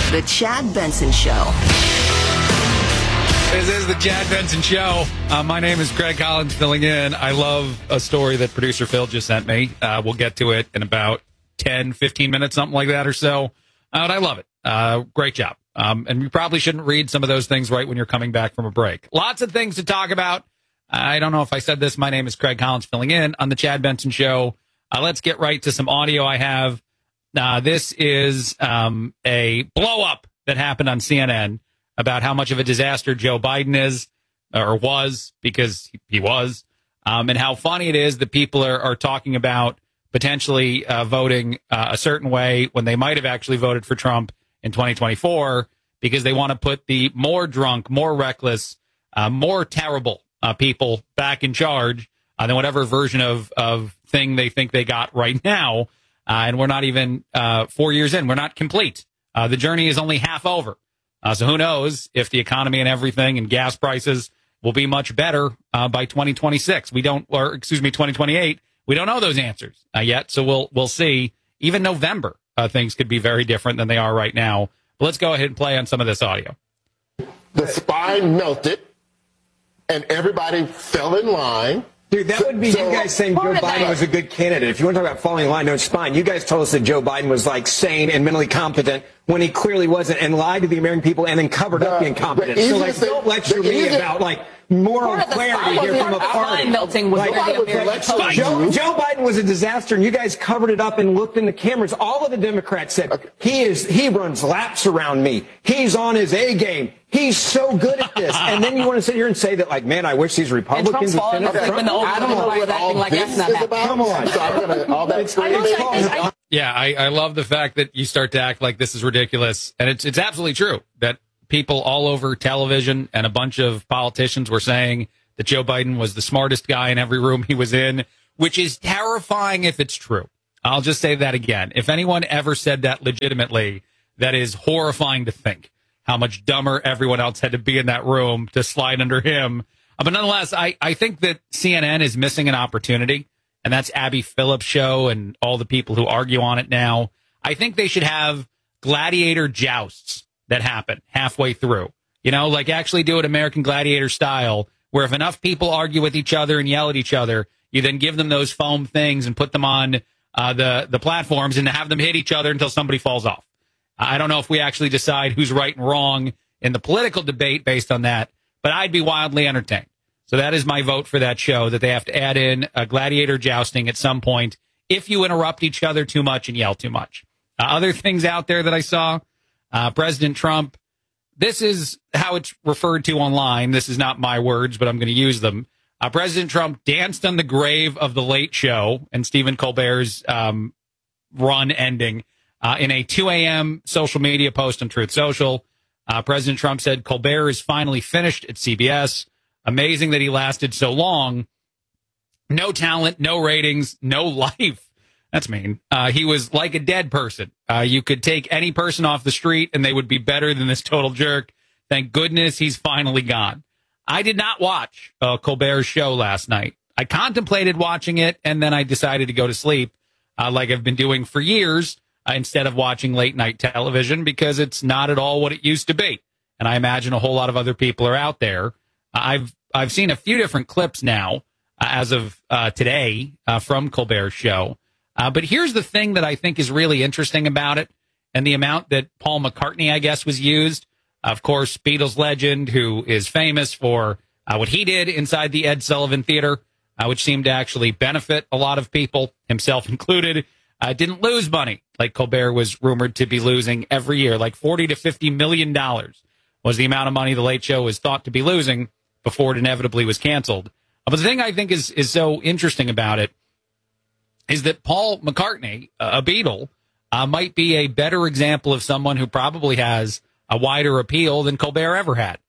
The Chad Benson Show. This is the Chad Benson Show. My name is Craig Collins filling in. I love a story that producer Phil just sent me. We'll get to it in about 10, 15 minutes, something like that or so. But I love it. Great job. And you probably shouldn't read some of those things right when you're coming back from a break. Lots of things to talk about. I don't know if I said this. My name is Craig Collins filling in on the Chad Benson Show. Let's get right to some audio I have. This is a blow-up that happened on CNN about how much of a disaster Joe Biden is, or was, because he was, and how funny it is that people are talking about potentially voting a certain way when they might have actually voted for Trump in 2024 because they want to put the more drunk, more reckless, more terrible people back in charge than whatever version of thing they think they got right now. And we're not even 4 years in. We're not complete. The journey is only half over. So who knows if the economy and everything and gas prices will be much better by 2026. 2028. We don't know those answers yet. So we'll see. Even November, things could be very different than they are right now. But let's go ahead and play on some of this audio. The spine melted and everybody fell in line. Dude, that would be you guys saying Joe Biden was a good candidate. If you want to talk about falling in line, no, it's fine. You guys told us that Joe Biden was like sane and mentally competent when he clearly wasn't, and lied to the American people and then covered up the incompetence. So like, don't lecture me about like moral clarity here from a party. Joe Biden was a disaster, and you guys covered it up and looked in the cameras. All of the Democrats said he runs laps around me. He's on his A game. He's so good at this. And then you want to sit here and say that, like, man, I wish these Republicans would finish Trump. I don't know what all this is about. Come on. So I'm going to, all that Yeah, I love the fact that you start to act like this is ridiculous. And it's absolutely true that people all over television and a bunch of politicians were saying that Joe Biden was the smartest guy in every room he was in, which is terrifying if it's true. I'll just say that again. If anyone ever said that legitimately, that is horrifying to think how much dumber everyone else had to be in that room to slide under him. But nonetheless, I think that CNN is missing an opportunity, and that's Abby Phillips' show and all the people who argue on it now. I think they should have gladiator jousts that happen halfway through. You know, like actually do it American Gladiator style, where if enough people argue with each other and yell at each other, you then give them those foam things and put them on the platforms and have them hit each other until somebody falls off. I don't know if we actually decide who's right and wrong in the political debate based on that, but I'd be wildly entertained. So that is my vote for that show, that they have to add in a gladiator jousting at some point if you interrupt each other too much and yell too much. Other things out there that I saw, President Trump, this is how it's referred to online. This is not my words, but I'm going to use them. President Trump danced on the grave of The Late Show and Stephen Colbert's run ending. In a 2 a.m. social media post on Truth Social, President Trump said, Colbert is finally finished at CBS. Amazing that he lasted so long. No talent, no ratings, no life. That's mean. He was like a dead person. You could take any person off the street and they would be better than this total jerk. Thank goodness he's finally gone. I did not watch Colbert's show last night. I contemplated watching it, and then I decided to go to sleep like I've been doing for years. Instead of watching late night television, because it's not at all what it used to be. And I imagine a whole lot of other people are out there. I've seen a few different clips now as of today from Colbert's show. But here's the thing that I think is really interesting about it, and the amount that Paul McCartney, I guess, was used. Of course, Beatles legend, who is famous for what he did inside the Ed Sullivan Theater, which seemed to actually benefit a lot of people, himself included. Didn't lose money like Colbert was rumored to be losing every year, like $40 to $50 million was the amount of money The Late Show was thought to be losing before it inevitably was canceled. But the thing I think is so interesting about it is that Paul McCartney, a Beatle, might be a better example of someone who probably has a wider appeal than Colbert ever had.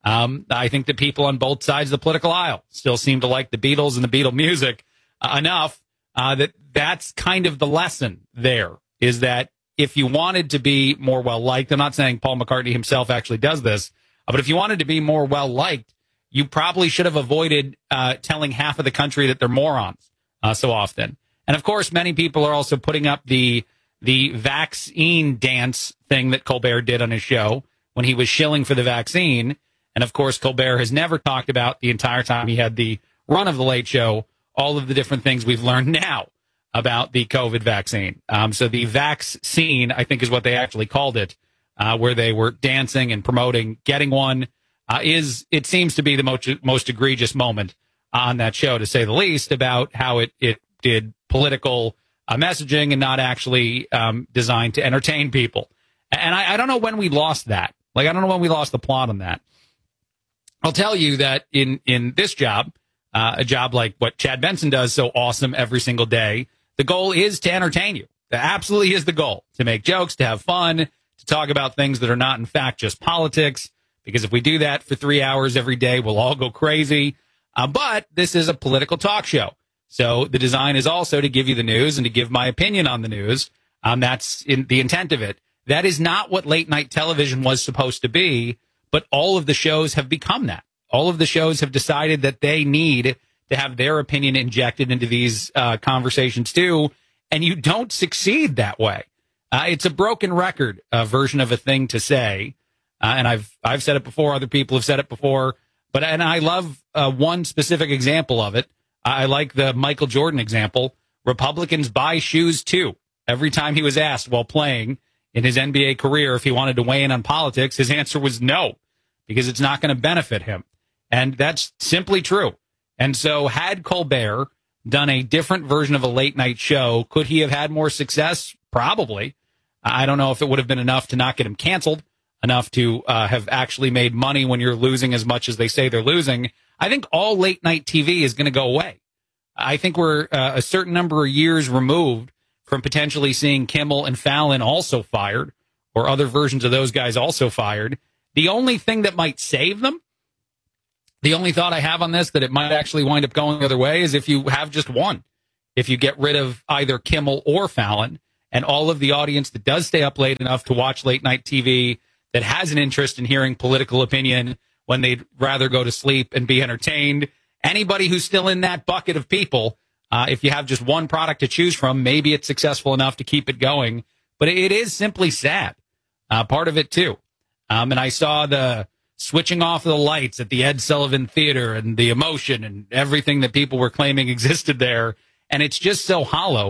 I think that people on both sides of the political aisle still seem to like the Beatles and the Beatle music enough that's kind of the lesson there, is that if you wanted to be more well-liked, I'm not saying Paul McCartney himself actually does this, but if you wanted to be more well-liked, you probably should have avoided telling half of the country that they're morons so often. And, of course, many people are also putting up the the vaccine dance thing that Colbert did on his show when he was shilling for the vaccine. And of course, Colbert has never talked about the entire time he had the run of the Late Show, all of the different things we've learned now about the COVID vaccine. So the vaccine, I think is what they actually called it, where they were dancing and promoting getting one, it seems to be the most egregious moment on that show, to say the least, about how it did political messaging and not actually designed to entertain people. And I don't know when we lost that. Like, I don't know when we lost the plot on that. I'll tell you that in this job, a job like what Chad Benson does so awesome every single day, the goal is to entertain you. That absolutely is the goal, to make jokes, to have fun, to talk about things that are not, in fact, just politics. Because if we do that for 3 hours every day, we'll all go crazy. But this is a political talk show. So the design is also to give you the news and to give my opinion on the news. That's the intent of it. That is not what late night television was supposed to be, but all of the shows have become that. All of the shows have decided that they need to have their opinion injected into these conversations too, and you don't succeed that way. It's a broken record version of a thing to say, and I've said it before. Other people have said it before, and I love one specific example of it. I like the Michael Jordan example. Republicans buy shoes too. Every time he was asked while playing in his NBA career if he wanted to weigh in on politics, his answer was no, because it's not going to benefit him. And that's simply true. And so had Colbert done a different version of a late night show, could he have had more success? Probably. I don't know if it would have been enough to not get him canceled, enough to have actually made money when you're losing as much as they say they're losing. I think all late night TV is going to go away. I think we're a certain number of years removed from potentially seeing Kimmel and Fallon also fired, or other versions of those guys also fired. The only thing that might save them, the only thought I have on this, that it might actually wind up going the other way, is if you have just one. If you get rid of either Kimmel or Fallon, and all of the audience that does stay up late enough to watch late night TV, that has an interest in hearing political opinion when they'd rather go to sleep and be entertained, anybody who's still in that bucket of people, if you have just one product to choose from, maybe it's successful enough to keep it going. But it is simply sad, part of it too. And I saw the switching off of the lights at the Ed Sullivan Theater and the emotion and everything that people were claiming existed there. And it's just so hollow.